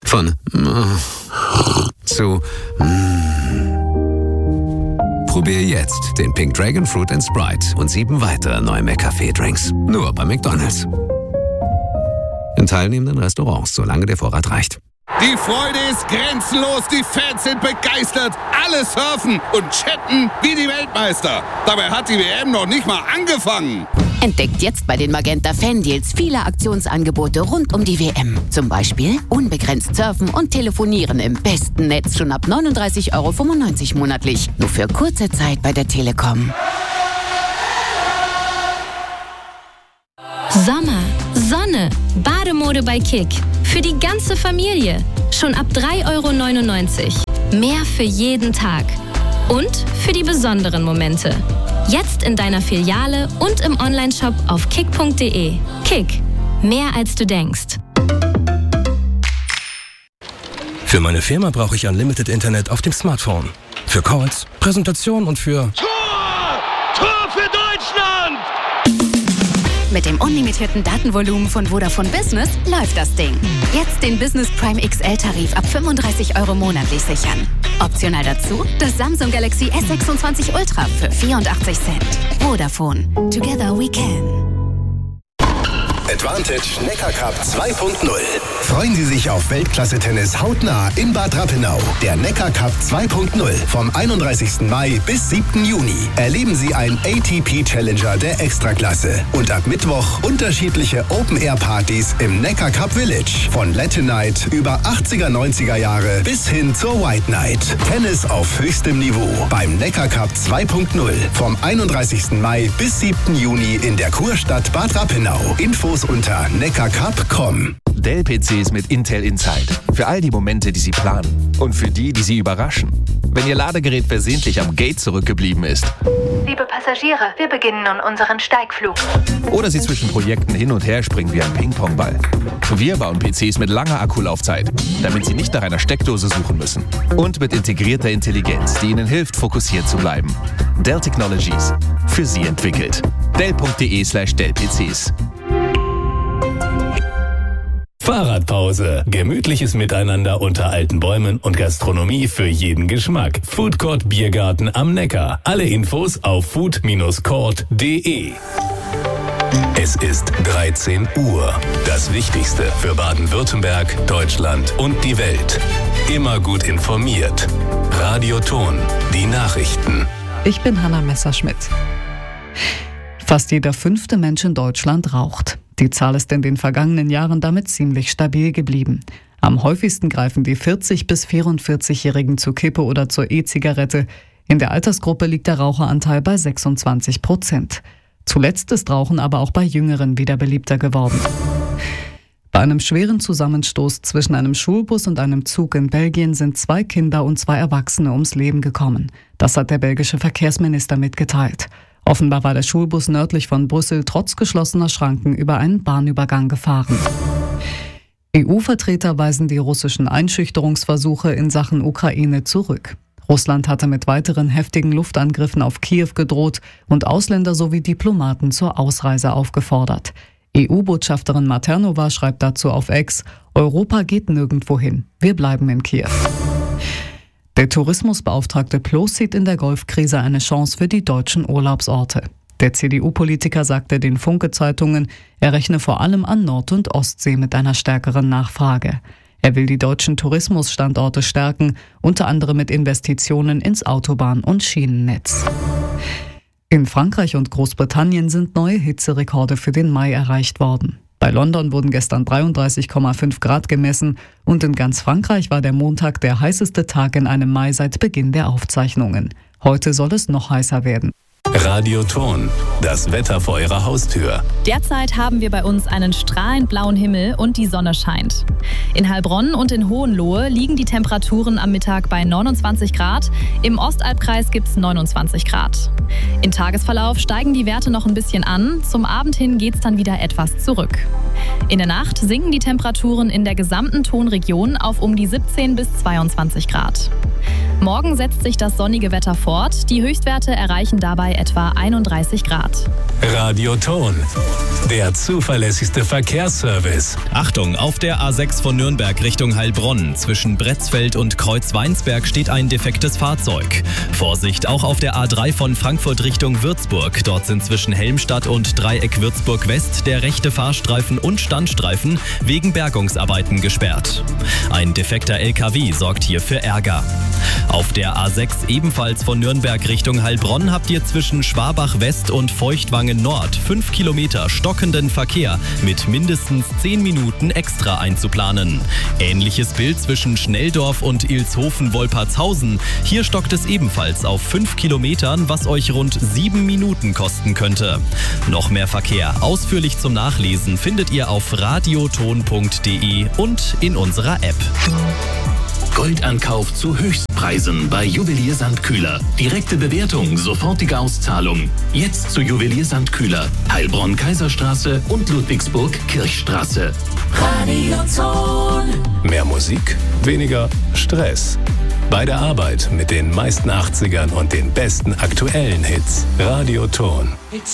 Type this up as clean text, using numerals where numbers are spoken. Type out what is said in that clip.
Von zu Probier jetzt den Pink Dragon Fruit & Sprite und 7 weitere neue McCafé-Drinks. Nur bei McDonald's. In teilnehmenden Restaurants, solange der Vorrat reicht. Die Freude ist grenzenlos, die Fans sind begeistert, alle surfen und chatten wie die Weltmeister. Dabei hat die WM noch nicht mal angefangen. Entdeckt jetzt bei den Magenta Fan-Deals viele Aktionsangebote rund um die WM. Zum Beispiel unbegrenzt surfen und telefonieren im besten Netz schon ab 39,95 € monatlich. Nur für kurze Zeit bei der Telekom. Sommer, Sonne, Bademode bei Kick. Für die ganze Familie. Schon ab 3,99 €. Mehr für jeden Tag. Und für die besonderen Momente. Jetzt in deiner Filiale und im Onlineshop auf kick.de. Kick. Mehr als du denkst. Für meine Firma brauche ich Unlimited Internet auf dem Smartphone. Für Calls, Präsentation und für... Tor für Deutschland! Mit dem unlimitierten Datenvolumen von Vodafone Business läuft das Ding. Jetzt den Business Prime XL-Tarif ab 35 € monatlich sichern. Optional dazu das Samsung Galaxy S26 Ultra für 84 Cent. Vodafone. Together we can. Advantage Neckar Cup 2.0. Freuen Sie sich auf Weltklasse-Tennis hautnah in Bad Rappenau. Der Neckar Cup 2.0 vom 31. Mai bis 7. Juni. Erleben Sie einen ATP-Challenger der Extraklasse. Und ab Mittwoch unterschiedliche Open-Air-Partys im Neckar Cup Village. Von Latin Night über 80er, 90er Jahre bis hin zur White Night. Tennis auf höchstem Niveau beim Neckar Cup 2.0 vom 31. Mai bis 7. Juni in der Kurstadt Bad Rappenau. Infos unter neckarcup.com. Dell-PCs mit Intel Inside. Für all die Momente, die Sie planen. Und für die, die Sie überraschen. Wenn Ihr Ladegerät versehentlich am Gate zurückgeblieben ist. Liebe Passagiere, wir beginnen nun unseren Steigflug. Oder Sie zwischen Projekten hin und her springen wie ein Ping-Pong-Ball. Wir bauen PCs mit langer Akkulaufzeit, damit Sie nicht nach einer Steckdose suchen müssen. Und mit integrierter Intelligenz, die Ihnen hilft, fokussiert zu bleiben. Dell Technologies. Für Sie entwickelt. Dell.de/Dell-PCs. Fahrradpause. Gemütliches Miteinander unter alten Bäumen und Gastronomie für jeden Geschmack. Foodcourt Biergarten am Neckar. Alle Infos auf food-court.de. Es ist 13 Uhr. Das Wichtigste für Baden-Württemberg, Deutschland und die Welt. Immer gut informiert. Radio Ton. Die Nachrichten. Ich bin Hanna Messerschmidt. Fast jeder 5. Mensch in Deutschland raucht. Die Zahl ist in den vergangenen Jahren damit ziemlich stabil geblieben. Am häufigsten greifen die 40- bis 44-Jährigen zur Kippe oder zur E-Zigarette. In der Altersgruppe liegt der Raucheranteil bei 26%. Zuletzt ist Rauchen aber auch bei Jüngeren wieder beliebter geworden. Bei einem schweren Zusammenstoß zwischen einem Schulbus und einem Zug in Belgien sind 2 Kinder und 2 Erwachsene ums Leben gekommen. Das hat der belgische Verkehrsminister mitgeteilt. Offenbar war der Schulbus nördlich von Brüssel trotz geschlossener Schranken über einen Bahnübergang gefahren. EU-Vertreter weisen die russischen Einschüchterungsversuche in Sachen Ukraine zurück. Russland hatte mit weiteren heftigen Luftangriffen auf Kiew gedroht und Ausländer sowie Diplomaten zur Ausreise aufgefordert. EU-Botschafterin Maternova schreibt dazu auf X: Europa geht nirgendwo hin. Wir bleiben in Kiew. Der Tourismusbeauftragte Ploß sieht in der Golfkrise eine Chance für die deutschen Urlaubsorte. Der CDU-Politiker sagte den Funke-Zeitungen, er rechne vor allem an Nord- und Ostsee mit einer stärkeren Nachfrage. Er will die deutschen Tourismusstandorte stärken, unter anderem mit Investitionen ins Autobahn- und Schienennetz. In Frankreich und Großbritannien sind neue Hitzerekorde für den Mai erreicht worden. Bei London wurden gestern 33,5 Grad gemessen und in ganz Frankreich war der Montag der heißeste Tag in einem Mai seit Beginn der Aufzeichnungen. Heute soll es noch heißer werden. Radio Ton. Das Wetter vor Ihrer Haustür. Derzeit haben wir bei uns einen strahlend blauen Himmel und die Sonne scheint. In Heilbronn und in Hohenlohe liegen die Temperaturen am Mittag bei 29 Grad. Im Ostalbkreis gibt es 29 Grad. Im Tagesverlauf steigen die Werte noch ein bisschen an. Zum Abend hin geht es dann wieder etwas zurück. In der Nacht sinken die Temperaturen in der gesamten Tonregion auf um die 17 bis 22 Grad. Morgen setzt sich das sonnige Wetter fort. Die Höchstwerte erreichen dabei etwa 31 Grad. Radioton, der zuverlässigste Verkehrsservice. Achtung, auf der A6 von Nürnberg Richtung Heilbronn. Zwischen Bretzfeld und Kreuzweinsberg steht ein defektes Fahrzeug. Vorsicht, auch auf der A3 von Frankfurt Richtung Würzburg. Dort sind zwischen Helmstadt und Dreieck Würzburg West der rechte Fahrstreifen und Standstreifen wegen Bergungsarbeiten gesperrt. Ein defekter LKW sorgt hier für Ärger. Auf der A6 ebenfalls von Nürnberg Richtung Heilbronn habt ihr zwischen Schwabach West und Feuchtwangen Nord 5 Kilometer stockenden Verkehr mit mindestens 10 Minuten extra einzuplanen. Ähnliches Bild zwischen Schnelldorf und Ilshofen-Wolpertshausen. Hier stockt es ebenfalls auf 5 Kilometern, was euch rund 7 Minuten kosten könnte. Noch mehr Verkehr ausführlich zum Nachlesen findet ihr auf radioton.de und in unserer App. Goldankauf zu Höchstpreisen bei Juwelier Sandkühler. Direkte Bewertung, sofortige Auszahlung. Jetzt zu Juwelier Sandkühler, Heilbronn-Kaiserstraße und Ludwigsburg-Kirchstraße. Radioton. Mehr Musik, weniger Stress. Bei der Arbeit mit den meisten 80ern und den besten aktuellen Hits. Radioton.